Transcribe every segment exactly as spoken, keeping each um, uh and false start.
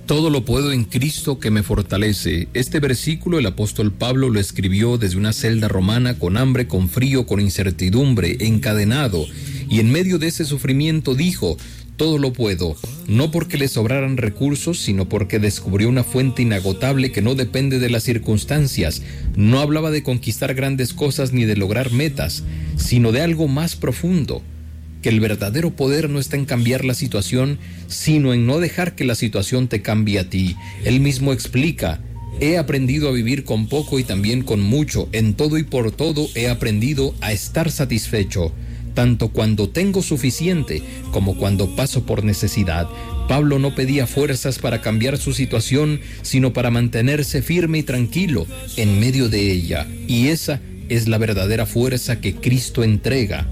Todo lo puedo en Cristo que me fortalece. Este versículo el apóstol Pablo lo escribió desde una celda romana, con hambre, con frío, con incertidumbre, encadenado, y en medio de ese sufrimiento dijo: todo lo puedo, no porque le sobraran recursos, sino porque descubrió una fuente inagotable que no depende de las circunstancias. No hablaba de conquistar grandes cosas ni de lograr metas, sino de algo más profundo, que el verdadero poder no está en cambiar la situación, sino en no dejar que la situación te cambie a ti. Él mismo explica: he aprendido a vivir con poco y también con mucho. En todo y por todo he aprendido a estar satisfecho, tanto cuando tengo suficiente como cuando paso por necesidad. Pablo no pedía fuerzas para cambiar su situación, sino para mantenerse firme y tranquilo en medio de ella. Y esa es la verdadera fuerza que Cristo entrega.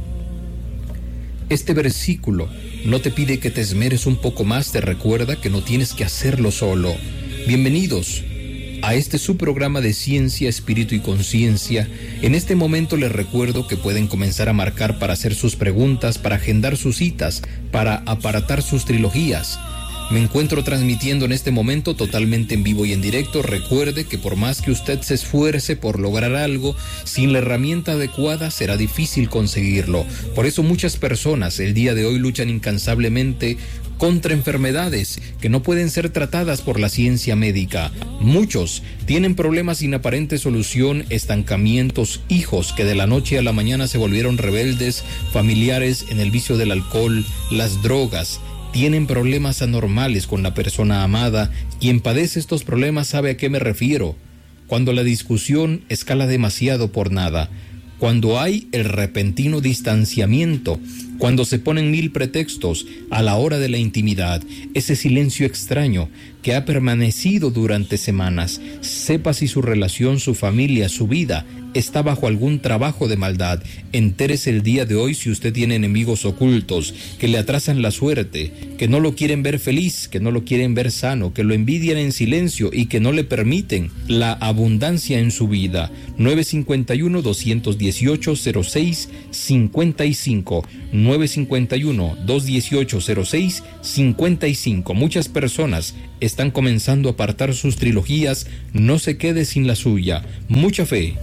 Este versículo no te pide que te esmeres un poco más, te recuerda que no tienes que hacerlo solo. Bienvenidos a este su programa de Ciencia, Espíritu y Conciencia. En este momento les recuerdo que pueden comenzar a marcar para hacer sus preguntas, para agendar sus citas, para aparatar sus trilogías. Me encuentro transmitiendo en este momento totalmente en vivo y en directo. Recuerde que por más que usted se esfuerce por lograr algo, sin la herramienta adecuada será difícil conseguirlo. Por eso muchas personas el día de hoy luchan incansablemente contra enfermedades que no pueden ser tratadas por la ciencia médica. Muchos tienen problemas sin aparente solución, estancamientos, hijos que de la noche a la mañana se volvieron rebeldes, familiares en el vicio del alcohol, las drogas. Tienen problemas anormales con la persona amada. Quien padece estos problemas sabe a qué me refiero. Cuando la discusión escala demasiado por nada, cuando hay el repentino distanciamiento, cuando se ponen mil pretextos a la hora de la intimidad, ese silencio extraño que ha permanecido durante semanas. Sepa si su relación, su familia, su vida está bajo algún trabajo de maldad. Entérese el día de hoy si usted tiene enemigos ocultos que le atrasan la suerte, que no lo quieren ver feliz, que no lo quieren ver sano, que lo envidian en silencio y que no le permiten la abundancia en su vida. nueve cinco uno, dos uno ocho, cero seis cinco cinco, nueve cinco uno, dos uno ocho, cero seis cinco cinco. Muchas personas están comenzando a apartar sus trilogías. No se quede sin la suya. Mucha fe.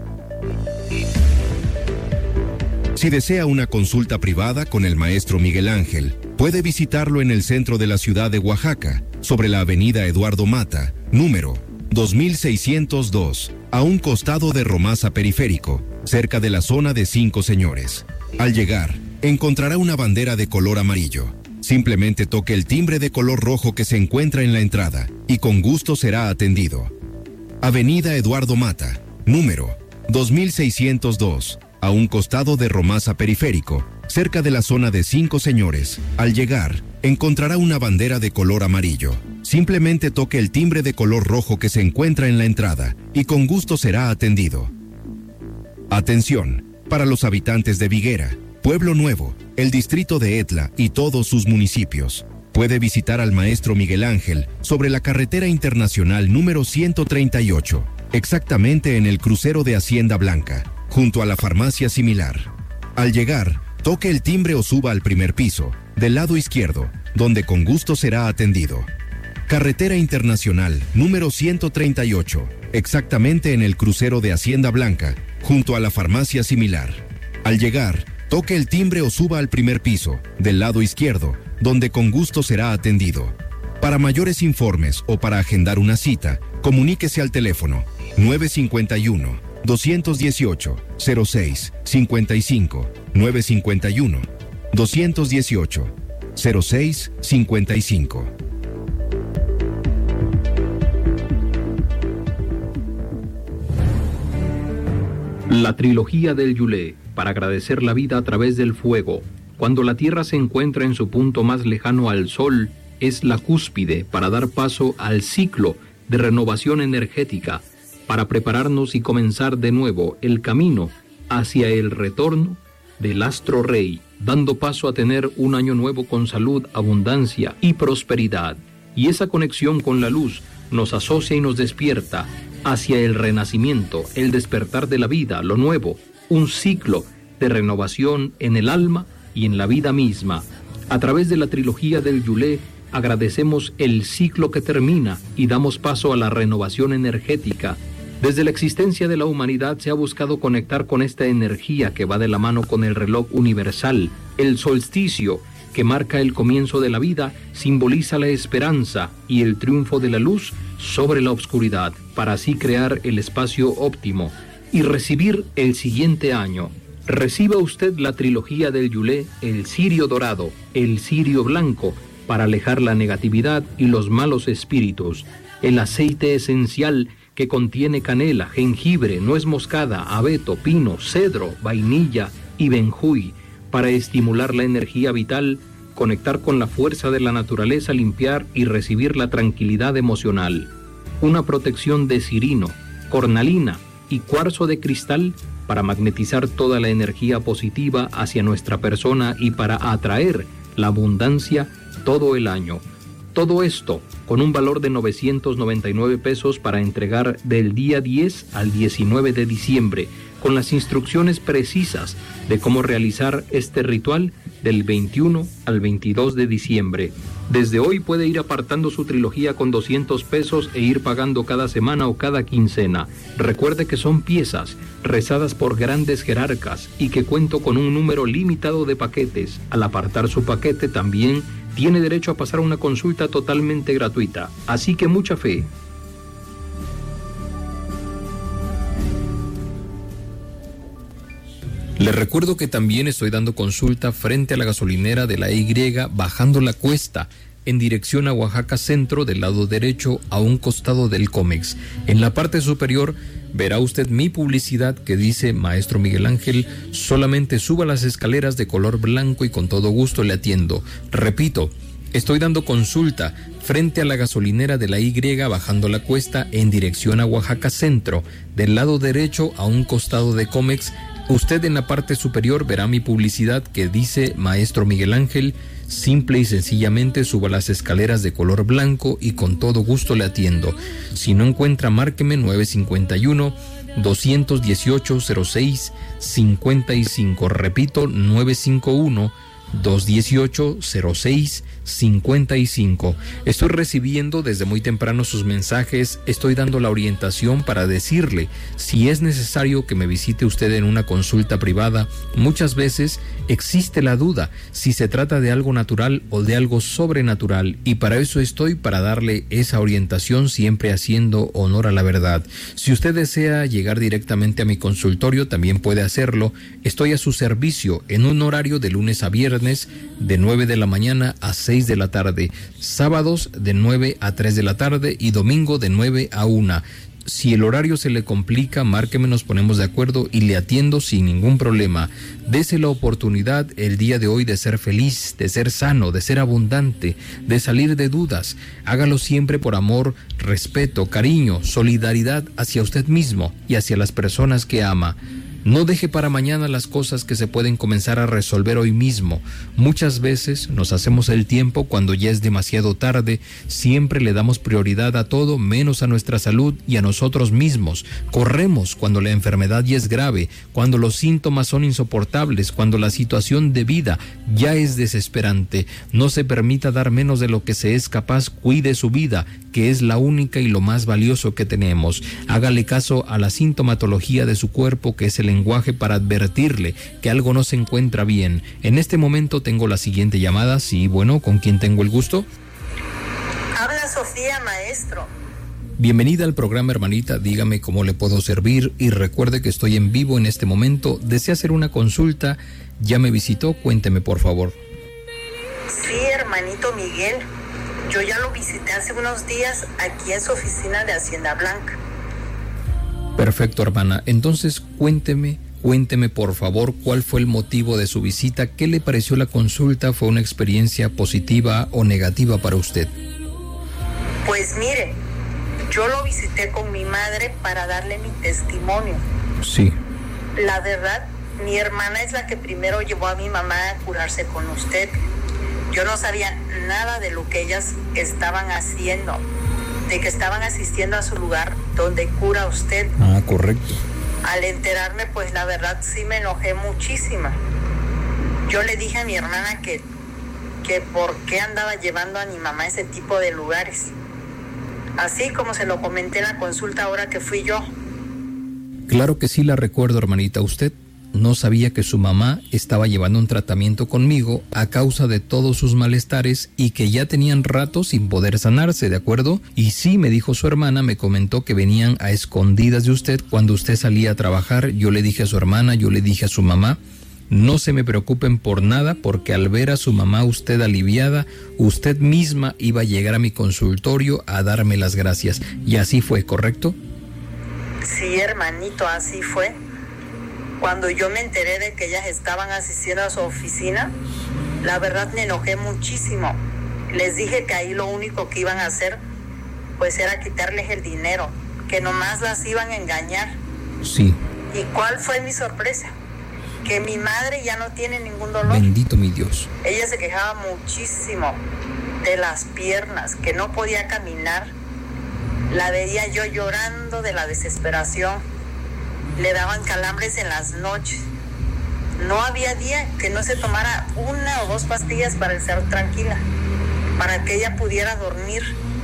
Si desea una consulta privada con el maestro Miguel Ángel, puede visitarlo en el centro de la ciudad de Oaxaca, sobre la avenida Eduardo Mata, número dos mil seiscientos dos, a un costado de Romasa Periférico, cerca de la zona de Cinco Señores. Al llegar, encontrará una bandera de color amarillo. Simplemente toque el timbre de color rojo que se encuentra en la entrada y con gusto será atendido. Avenida Eduardo Mata, número dos mil seiscientos dos, a un costado de Romasa Periférico, cerca de la zona de Cinco Señores. Al llegar, encontrará una bandera de color amarillo. Simplemente toque el timbre de color rojo que se encuentra en la entrada y con gusto será atendido. Atención, para los habitantes de Viguera, Pueblo Nuevo, el distrito de Etla y todos sus municipios. Puede visitar al maestro Miguel Ángel sobre la carretera internacional número ciento treinta y ocho, exactamente en el crucero de Hacienda Blanca, junto a la farmacia Similar. Al llegar, toque el timbre o suba al primer piso, del lado izquierdo, donde con gusto será atendido. Carretera Internacional número ciento treinta y ocho, exactamente en el crucero de Hacienda Blanca, junto a la farmacia Similar. Al llegar, toque el timbre o suba al primer piso, del lado izquierdo, donde con gusto será atendido. Para mayores informes o para agendar una cita, comuníquese al teléfono nueve cinco uno, dos uno ocho, cero seis cinco cinco, nueve cinco uno, dos uno ocho, cero seis cinco cinco. La trilogía del Yulé, para agradecer la vida a través del fuego. Cuando la Tierra se encuentra en su punto más lejano al Sol, es la cúspide para dar paso al ciclo de renovación energética, para prepararnos y comenzar de nuevo el camino hacia el retorno del astro rey, dando paso a tener un año nuevo con salud, abundancia y prosperidad. Y esa conexión con la luz nos asocia y nos despierta hacia el renacimiento, el despertar de la vida, lo nuevo, un ciclo de renovación en el alma y en la vida misma. A través de la trilogía del Yulé agradecemos el ciclo que termina y damos paso a la renovación energética. Desde la existencia de la humanidad se ha buscado conectar con esta energía que va de la mano con el reloj universal. El solsticio, que marca el comienzo de la vida, simboliza la esperanza y el triunfo de la luz sobre la oscuridad, para así crear el espacio óptimo y recibir el siguiente año. Reciba usted la trilogía del Yulé, el cirio dorado, el cirio blanco, para alejar la negatividad y los malos espíritus. El aceite esencial que contiene canela, jengibre, nuez moscada, abeto, pino, cedro, vainilla y benjuy, para estimular la energía vital, conectar con la fuerza de la naturaleza, limpiar y recibir la tranquilidad emocional. Una protección de cirino, cornalina y cuarzo de cristal para magnetizar toda la energía positiva hacia nuestra persona y para atraer la abundancia todo el año. Todo esto con un valor de novecientos noventa y nueve pesos para entregar del día diez al diecinueve de diciembre, con las instrucciones precisas de cómo realizar este ritual del veintiuno al veintidós de diciembre. Desde hoy puede ir apartando su trilogía con doscientos pesos e ir pagando cada semana o cada quincena. Recuerde que son piezas rezadas por grandes jerarcas y que cuento con un número limitado de paquetes. Al apartar su paquete también tiene derecho a pasar una consulta totalmente gratuita. Así que mucha fe. Les recuerdo que también estoy dando consulta frente a la gasolinera de la Y, bajando la cuesta, en dirección a Oaxaca Centro, del lado derecho, a un costado del Comex. En la parte superior verá usted mi publicidad que dice: Maestro Miguel Ángel, solamente suba las escaleras de color blanco y con todo gusto le atiendo. Repito, estoy dando consulta frente a la gasolinera de la Y, bajando la cuesta en dirección a Oaxaca Centro, del lado derecho a un costado de Comex. Usted en la parte superior verá mi publicidad que dice Maestro Miguel Ángel. Simple y sencillamente suba las escaleras de color blanco y con todo gusto le atiendo. Si no encuentra, márqueme nueve cinco uno, dos uno ocho, cero seis cinco cinco. Repito, nueve cinco uno, dos uno ocho, cero seis cinco cinco. Estoy recibiendo desde muy temprano sus mensajes, estoy dando la orientación para decirle si es necesario que me visite usted en una consulta privada. Muchas veces existe la duda si se trata de algo natural o de algo sobrenatural, y para eso estoy, para darle esa orientación, siempre haciendo honor a la verdad. Si usted desea llegar directamente a mi consultorio, también puede hacerlo. Estoy a su servicio en un horario de lunes a viernes de nueve de la mañana a seis de la tarde, sábados de nueve a tres de la tarde y domingo de nueve a una. Si el horario se le complica, márqueme, nos ponemos de acuerdo y le atiendo sin ningún problema. Dese la oportunidad el día de hoy de ser feliz, de ser sano, de ser abundante, de salir de dudas. Hágalo siempre por amor, respeto, cariño, solidaridad hacia usted mismo y hacia las personas que ama. No deje para mañana las cosas que se pueden comenzar a resolver hoy mismo. Muchas veces nos hacemos el tiempo cuando ya es demasiado tarde. Siempre le damos prioridad a todo menos a nuestra salud y a nosotros mismos. Corremos cuando la enfermedad ya es grave, cuando los síntomas son insoportables, cuando la situación de vida ya es desesperante. No se permita dar menos de lo que se es capaz. Cuide su vida, que es la única y lo más valioso que tenemos. Hágale caso a la sintomatología de su cuerpo, que es el lenguaje para advertirle que algo no se encuentra bien. En este momento tengo la siguiente llamada. Sí, bueno, ¿con quién tengo el gusto? Habla Sofía, maestro. Bienvenida al programa, hermanita. Dígame cómo le puedo servir y recuerde que estoy en vivo en este momento. ¿Desea hacer una consulta? ¿Ya me visitó? Cuénteme, por favor. Sí, hermanito Miguel. Yo ya lo visité hace unos días aquí en su oficina de Hacienda Blanca. Perfecto, hermana. Entonces, cuénteme, cuénteme por favor cuál fue el motivo de su visita, qué le pareció la consulta, ¿fue una experiencia positiva o negativa para usted? Pues mire, yo lo visité con mi madre para darle mi testimonio. Sí. La verdad, mi hermana es la que primero llevó a mi mamá a curarse con usted. Yo no sabía nada de lo que ellas estaban haciendo, de que estaban asistiendo a su lugar donde cura usted. Ah, correcto. Al enterarme, pues la verdad sí me enojé muchísimo. Yo le dije a mi hermana que que por qué andaba llevando a mi mamá a ese tipo de lugares. Así como se lo comenté en la consulta ahora que fui yo. Claro que sí la recuerdo, hermanita. Usted no sabía que su mamá estaba llevando un tratamiento conmigo a causa de todos sus malestares y que ya tenían rato sin poder sanarse, ¿de acuerdo? Y sí, me dijo su hermana, me comentó que venían a escondidas de usted cuando usted salía a trabajar. Yo le dije a su hermana, yo le dije a su mamá, no se me preocupen por nada, porque al ver a su mamá usted aliviada, usted misma iba a llegar a mi consultorio a darme las gracias. Y así fue, ¿correcto? Sí, hermanito, así fue. Cuando yo me enteré de que ellas estaban asistiendo a su oficina, la verdad me enojé muchísimo. Les dije que ahí lo único que iban a hacer, pues era quitarles el dinero, que nomás las iban a engañar. Sí. ¿Y cuál fue mi sorpresa? Que mi madre ya no tiene ningún dolor. Bendito mi Dios. Ella se quejaba muchísimo de las piernas, que no podía caminar. La veía yo llorando de la desesperación. Le daban calambres en las noches. No había día que no se tomara una o dos pastillas para estar tranquila, para que ella pudiera dormir.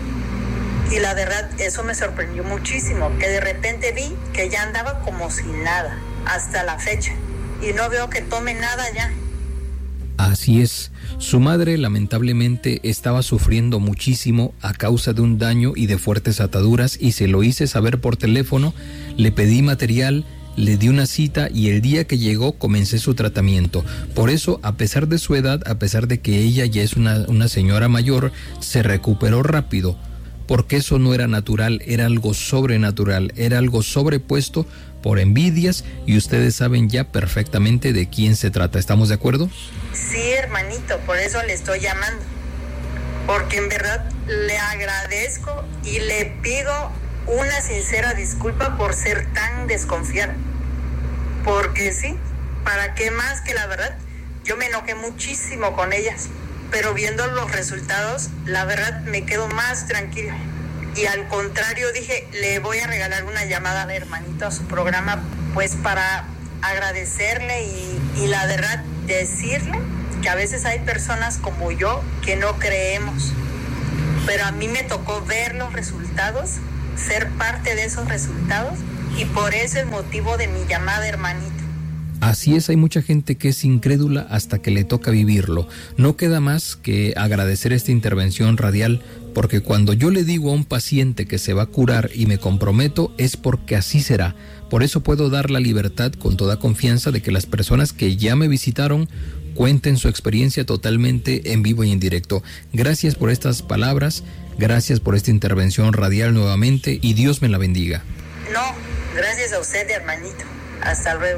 Y la verdad, eso me sorprendió muchísimo, que de repente vi que ella andaba como si nada, hasta la fecha. Y no veo que tome nada ya. Así es. Su madre lamentablemente estaba sufriendo muchísimo a causa de un daño y de fuertes ataduras, y se lo hice saber por teléfono, le pedí material, le di una cita y el día que llegó comencé su tratamiento. Por eso, a pesar de su edad, a pesar de que ella ya es una, una señora mayor, se recuperó rápido, porque eso no era natural, era algo sobrenatural, era algo sobrepuesto por envidias, y ustedes saben ya perfectamente de quién se trata. ¿Estamos de acuerdo? Sí, hermanito, por eso le estoy llamando, porque en verdad le agradezco y le pido una sincera disculpa por ser tan desconfiada, porque sí, ¿para qué más? Que la verdad, yo me enojé muchísimo con ellas, pero viendo los resultados, la verdad me quedo más tranquila. Y al contrario dije, le voy a regalar una llamada al hermanito a su programa, pues para agradecerle y, y la verdad decirle que a veces hay personas como yo que no creemos, pero a mí me tocó ver los resultados, ser parte de esos resultados, y por eso el motivo de mi llamada, hermanito. Así es, hay mucha gente que es incrédula hasta que le toca vivirlo. No queda más que agradecer esta intervención radial, porque cuando yo le digo a un paciente que se va a curar y me comprometo, es porque así será. Por eso puedo dar la libertad con toda confianza de que las personas que ya me visitaron cuenten su experiencia totalmente en vivo y en directo. Gracias por estas palabras, gracias por esta intervención radial nuevamente, y Dios me la bendiga. No, gracias a usted, hermanito. Hasta luego.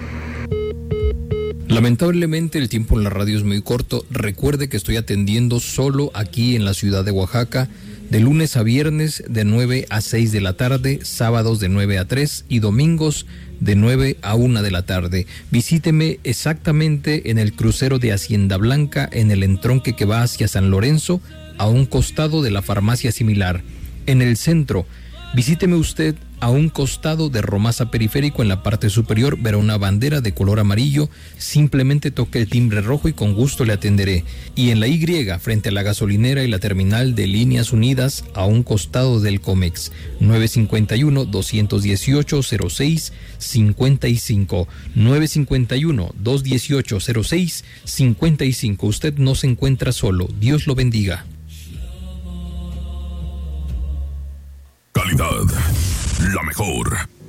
Lamentablemente el tiempo en la radio es muy corto. Recuerde que estoy atendiendo solo aquí en la ciudad de Oaxaca, de lunes a viernes de nueve a seis de la tarde, sábados de nueve a tres y domingos de nueve a una de la tarde. Visíteme exactamente en el crucero de Hacienda Blanca, en el entronque que va hacia San Lorenzo, a un costado de la farmacia similar. En el centro, visíteme usted a un costado de Romasa Periférico, en la parte superior verá una bandera de color amarillo. Simplemente toque el timbre rojo y con gusto le atenderé. Y en la Y, frente a la gasolinera y la terminal de Líneas Unidas, a un costado del Comex, nueve cinco uno, dos uno ocho, cero seis cinco cinco, nueve cinco uno, dos uno ocho, cero seis cinco cinco. Usted no se encuentra solo. Dios lo bendiga. Calidad, la mejor.